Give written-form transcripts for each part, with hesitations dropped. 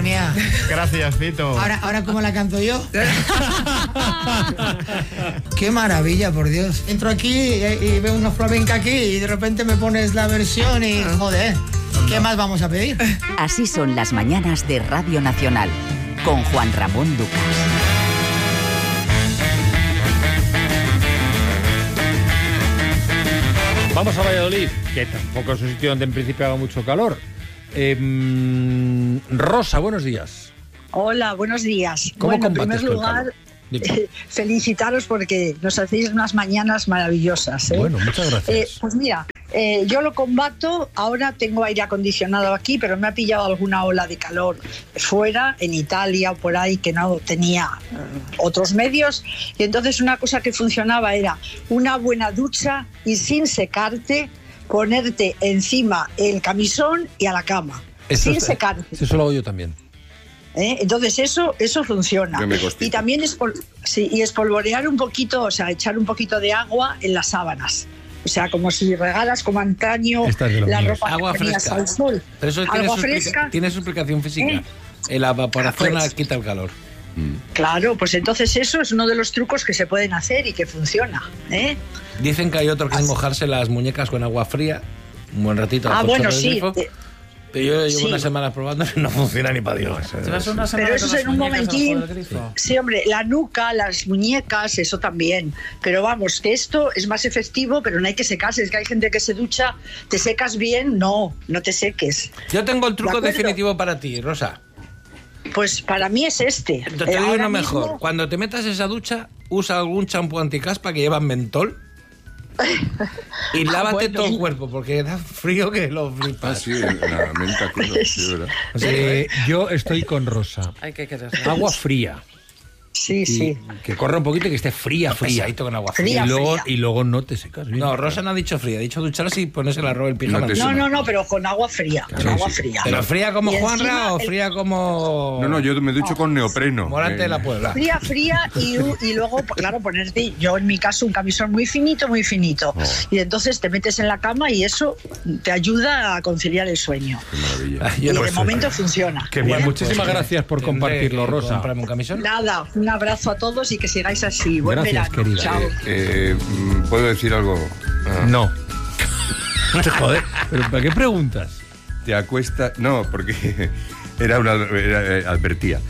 Madre mía. Gracias, Fito. Ahora ¿cómo la canto yo? Qué maravilla, por Dios. Entro aquí y veo una flamenca aquí y de repente me pones la versión y joder, ¿qué más vamos a pedir? Así son las mañanas de Radio Nacional, con Juan Ramón Lucas. Vamos a Valladolid, que tampoco es un sitio donde en principio haga mucho calor. Rosa, buenos días. Hola, buenos días. ¿Cómo bueno, en combates primer tú el calor? lugar, felicitaros porque nos hacéis unas mañanas maravillosas. Bueno, muchas gracias. Pues mira, yo lo combato, ahora tengo aire acondicionado aquí, pero me ha pillado alguna ola de calor fuera, en Italia o por ahí, que no tenía otros medios, y entonces una cosa que funcionaba era una buena ducha y sin secarte, ponerte encima el camisón y a la cama, sin secarte. Eso lo hago yo también. Entonces eso funciona. Y también espolvorear un poquito, o sea, echar un poquito de agua en las sábanas. O sea, como si regalas como antaño la ropa agua fresca al sol. Pero eso tiene su explicación física. La evaporación quita el calor. Claro, pues entonces eso es uno de los trucos que se pueden hacer y que funciona. Dicen que hay otro que es mojarse las muñecas con agua fría un buen ratito. Bueno, sí. Pero yo llevo unas semanas probando y no funciona ni para Dios. Pero eso es en un momentín. Sí, hombre, la nuca, las muñecas, eso también. Pero vamos, que esto es más efectivo, pero no hay que secarse. Es que hay gente que se ducha, te secas bien, no te seques. Yo tengo el truco definitivo para ti, Rosa. Pues para mí es este. Te digo uno mejor. Cuando te metas esa ducha, usa algún champú anticaspa que lleva mentol. Y lávate todo el cuerpo, porque da frío que lo flipas. Sí, la menta, sí, ¿verdad? Yo estoy con Rosa. Hay que agua fría. Sí. Que corra un poquito y que esté fría. Con agua fría. Y luego no te secas bien. No, Rosa no ha dicho fría, ha dicho ducharse y ponerse la ropa el pijama. No, pero con agua fría. Fría. ¿Pero fría como Juanra o fría como...? No, yo me ducho con neopreno. Morante de la Puebla. Fría y luego, claro, ponerte, yo en mi caso, un camisón muy finito. Y entonces te metes en la cama y eso te ayuda a conciliar el sueño. Qué maravilla. Y de momento funciona. Qué bien, muchísimas gracias por compartirlo, Rosa. ¿Comprarme un camisón? Nada, un abrazo a todos y que sigáis así. Buen Gracias, verano. querida. Chao. ¿Puedo decir algo? No. Joder, ¿pero para qué preguntas? Te acuestas... No, porque advertía.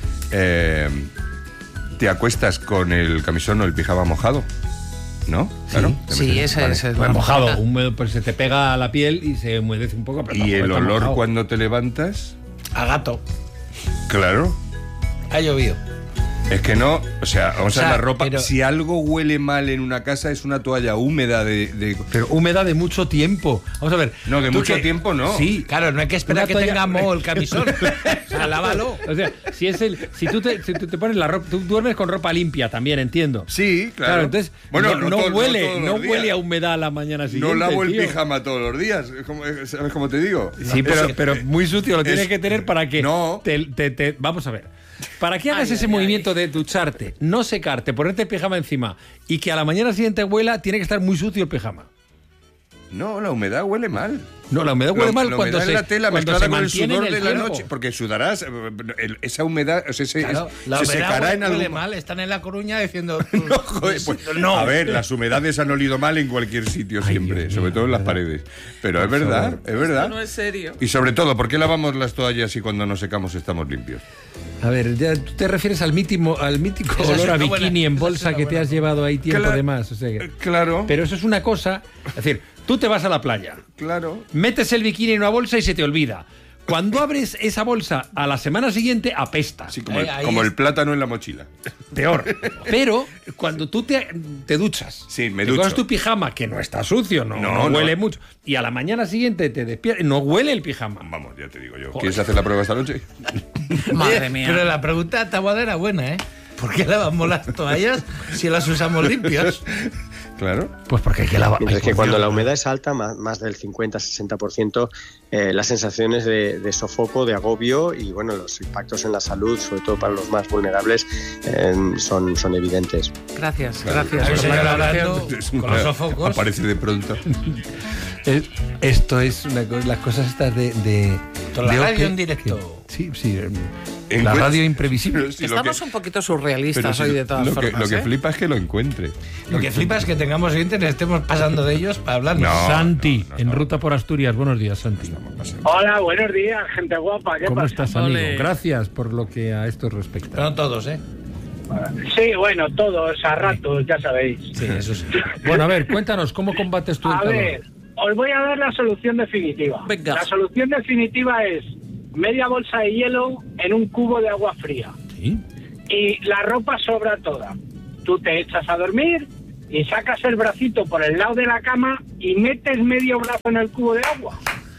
¿Te acuestas con el camisón o el pijama mojado? ¿No? Claro. Sí, ese es el mojado. Húmedo, pues se te pega a la piel y se humedece un poco. Pero ¿Y el olor mojado cuando te levantas? A gato. Claro. Ha llovido. Es que no, o sea, vamos a ver la ropa. Pero, si algo huele mal en una casa es una toalla húmeda Pero húmeda de mucho tiempo. Vamos a ver. No, de mucho tiempo no. Sí, claro, no hay que esperar que tenga moho el camisón. O sea, lávalo. O sea, si tú te pones la ropa, tú duermes con ropa limpia también, entiendo. Sí, claro. Entonces, bueno, no huele a humedad a la mañana siguiente. No lavo el pijama todos los días, ¿sabes cómo te digo? Sí, pero muy sucio lo tienes que tener para que vamos a ver. Para que hagas ese movimiento de ducharte, no secarte, ponerte el pijama encima y que a la mañana siguiente huela, tiene que estar muy sucio el pijama. No, la humedad huele mal. No, la humedad huele mal cuando se la tela mezclada con el sudor de la tiempo. noche, porque sudarás esa humedad, o sea, se secará en algún... huele mal, están en La Coruña diciendo... No, joder, pues, a ver, las humedades han olido mal en cualquier sitio siempre, sobre todo en las paredes. Pero es verdad, es verdad. Esto no es serio. Y sobre todo, ¿por qué lavamos las toallas y cuando nos secamos estamos limpios? A ver, ya tú te refieres al mítico olor a bikini en bolsa que te has llevado ahí tiempo de más. O sea, claro. Pero eso es una cosa... Es decir, tú te vas a la playa. Claro. Metes el bikini en una bolsa y se te olvida. Cuando abres esa bolsa a la semana siguiente, apesta. Sí, como el plátano en la mochila. Peor. Pero cuando tú te duchas, sí, me te ducho. coges tu pijama, que no está sucio, no huele mucho, y a la mañana siguiente te despiertas, no huele el pijama. Vamos, ya te digo yo. ¿Quieres hacer la prueba esta noche? Madre mía. Pero la pregunta Taboada era buena, ¿eh? ¿Por qué lavamos las toallas si las usamos limpios? Claro. Pues porque hay que lavar. Es que cuando la humedad es alta, más del 50-60%, las sensaciones de sofoco, de agobio y bueno, los impactos en la salud, sobre todo para los más vulnerables, son evidentes. Gracias. Con los sofocos. Aparece de pronto. Esto es una cosa, las cosas estas de la radio en directo. Sí. La radio imprevisible. Sí, estamos un poquito surrealistas hoy de todas formas. Lo que flipa es que lo encuentre. Lo que flipa es que tengamos oyentes y estemos pasando de ellos para hablarnos. Santi, en ruta por Asturias. Buenos días, Santi. Hola, buenos días, gente guapa. ¿Qué ¿Cómo pasa? estás, amigo? Gracias por lo que a esto respecta. Pero no todos, ¿eh? Sí, bueno, todos a ratos, ya sabéis. Sí, eso sí. Bueno, a ver, cuéntanos, ¿cómo combates tú el calor? A ver, os voy a dar la solución definitiva. Venga. La solución definitiva es media bolsa de hielo en un cubo de agua fría. ¿Sí? Y la ropa sobra toda. Tú te echas a dormir y sacas el bracito por el lado de la cama y metes medio brazo en el cubo de agua.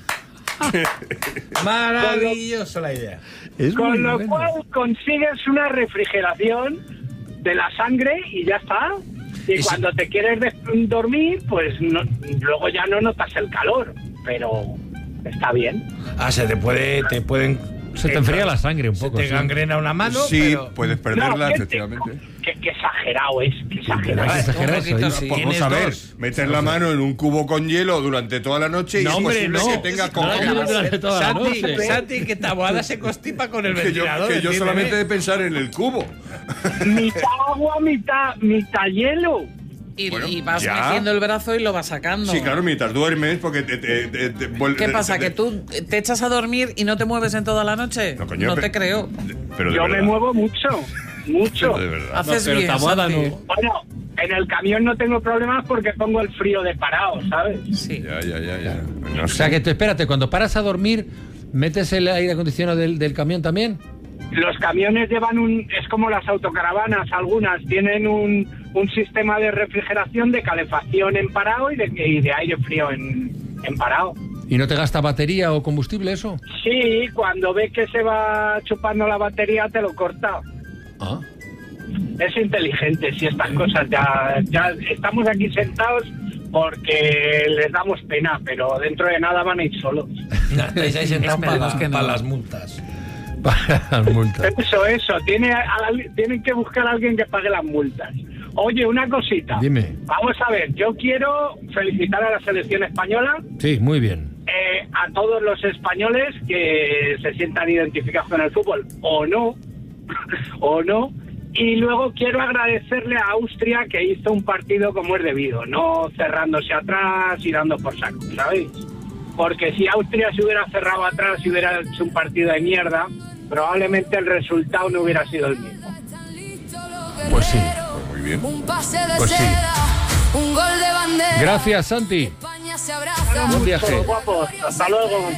Maravillosa la idea. Con lo cual consigues una refrigeración de la sangre y ya está. Y cuando te quieres dormir, pues luego ya no notas el calor, pero está bien. Se te enfría la sangre un poco. Se te gangrena una mano. Sí, pero... puedes perderla, efectivamente. Qué exagerado es, qué exagerado. Vamos a ver, meter la mano en un cubo con hielo durante toda la noche y es posible que tenga Santi, que Taboada se constipa con el ventilador. Que yo solamente de pensar en el cubo. Mitad agua, mitad hielo. Y vas metiendo el brazo y lo vas sacando. Sí, claro, mientras duermes, porque ¿Qué pasa? ¿Que tú te echas a dormir y no te mueves en toda la noche? No, coño, no te creo. Pero yo me muevo mucho. Pero de verdad. Haces bien, Santi. Bueno, en el camión no tengo problemas porque pongo el frío de parado, ¿sabes? Sí. Ya. O sea, que espérate, cuando paras a dormir, ¿metes el aire acondicionado del camión también? Los camiones llevan es como las autocaravanas, algunas tienen un sistema de refrigeración, de calefacción en parado y de aire frío en parado. ¿Y no te gasta batería o combustible eso? Sí, cuando ve que se va chupando la batería te lo corta. Ah. Es inteligente, si estas cosas ya estamos aquí sentados porque les damos pena, pero dentro de nada van a ir solos. Estáis ahí sentados para las multas. Para las multas. Eso. Tienen que buscar a alguien que pague las multas. Oye, una cosita. Dime. Vamos a ver, yo quiero felicitar a la selección española. Sí, muy bien. A todos los españoles que se sientan identificados con el fútbol, o no. Y luego quiero agradecerle a Austria que hizo un partido como es debido, no cerrándose atrás y dando por saco, ¿sabéis? Porque si Austria se hubiera cerrado atrás y hubiera hecho un partido de mierda, probablemente el resultado no hubiera sido el mismo. Pues sí. Muy bien. Pues sí. Un gol de bandera. Gracias, Santi. Buen viaje. Guapos. Hasta luego.